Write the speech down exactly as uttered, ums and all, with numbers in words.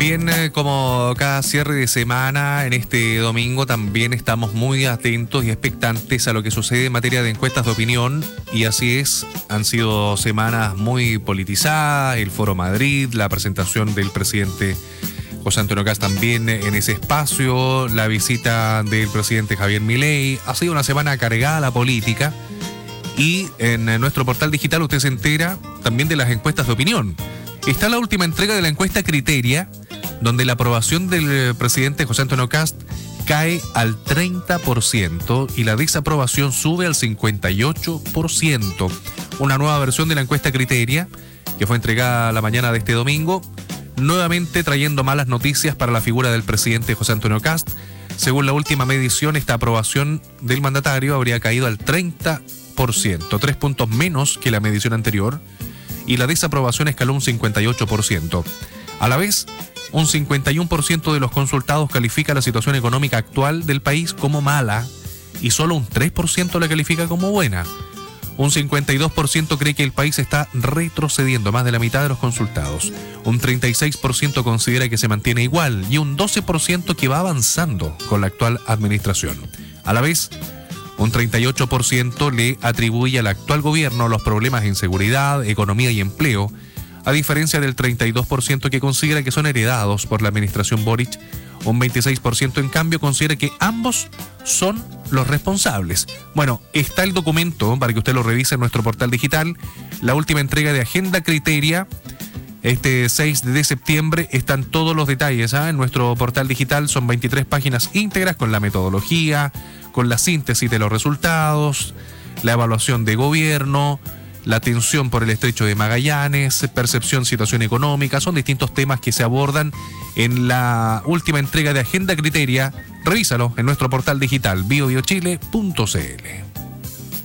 Bien, eh, como cada cierre de semana, en este domingo también estamos muy atentos y expectantes a lo que sucede en materia de encuestas de opinión. Y así es, han sido semanas muy politizadas, el Foro Madrid, la presentación del presidente José Antonio Kast también en ese espacio, la visita del presidente Javier Milei. Ha sido una semana cargada a la política y en nuestro portal digital usted se entera también de las encuestas de opinión. Está la última entrega de la encuesta Criteria, donde la aprobación del presidente José Antonio Kast cae al treinta por ciento y la desaprobación sube al cincuenta y ocho por ciento. Una nueva versión de la encuesta Criteria, que fue entregada la mañana de este domingo, nuevamente trayendo malas noticias para la figura del presidente José Antonio Kast. Según la última medición, esta aprobación del mandatario habría caído al treinta por ciento, tres puntos menos que la medición anterior, y la desaprobación escaló un cincuenta y ocho por ciento. A la vez, un cincuenta y uno por ciento de los consultados califica la situación económica actual del país como mala y solo un tres por ciento la califica como buena. Un cincuenta y dos por ciento cree que el país está retrocediendo, más de la mitad de los consultados. Un treinta y seis por ciento considera que se mantiene igual y un doce por ciento que va avanzando con la actual administración. A la vez, un treinta y ocho por ciento le atribuye al actual gobierno los problemas de inseguridad, economía y empleo, a diferencia del treinta y dos por ciento que considera que son heredados por la administración Boric. Un veintiséis por ciento en cambio considera que ambos son los responsables. Bueno, está el documento para que usted lo revise en nuestro portal digital. La última entrega de Agenda Criteria, este seis de septiembre, están todos los detalles, ¿eh? En nuestro portal digital son veintitrés páginas íntegras con la metodología, con la síntesis de los resultados, la evaluación de gobierno, la tensión por el estrecho de Magallanes, percepción, situación económica. Son distintos temas que se abordan en la última entrega de Agenda Criteria. Revísalo en nuestro portal digital bio bio chile punto c l.